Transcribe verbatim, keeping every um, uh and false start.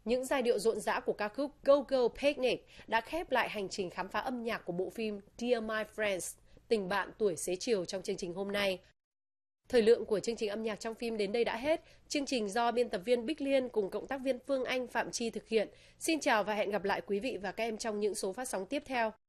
Những giai điệu rộn rã của ca khúc Go Go Picnic đã khép lại hành trình khám phá âm nhạc của bộ phim Dear My Friends, tình bạn tuổi xế chiều trong chương trình hôm nay. Thời lượng của chương trình âm nhạc trong phim đến đây đã hết. Chương trình do biên tập viên Bích Liên cùng cộng tác viên Phương Anh, Phạm Chi thực hiện. Xin chào và hẹn gặp lại quý vị và các em trong những số phát sóng tiếp theo.